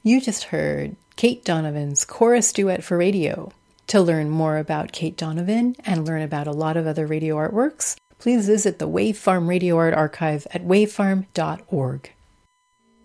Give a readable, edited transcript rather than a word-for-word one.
You just heard Kate Donovan's Chorus Duet for Radio. To learn more about Kate Donovan and learn about a lot of other radio artworks, please visit the Wave Farm Radio Art Archive at wavefarm.org.